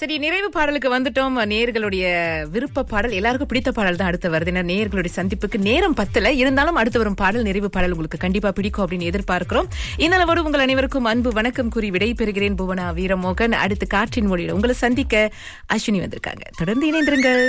சரி, நிறைவு பாடலுக்கு வந்துட்டோம். நேயர்களுடைய விருப்ப பாடல் எல்லாருக்கும் பிடித்த பாடல் தான் அடுத்து வருது. ஏன்னா நேயர்களுடைய சந்திப்புக்கு நேரம் பத்தல. இருந்தாலும் அடுத்து வரும் பாடல், நிறைவு பாடல் உங்களுக்கு கண்டிப்பா பிடிக்கும் அப்படின்னு எதிர்பார்க்கிறோம். இந்நலவோடு உங்கள் அனைவருக்கும் அன்பு வணக்கம் கூறி விடை பெறுகிறேன். புவனா வீரமோகன். அடுத்து காற்றின் மொழியில உங்களை சந்திக்க அஸ்வினி வந்திருக்காங்க. தொடர்ந்து இணைந்திருங்கள்.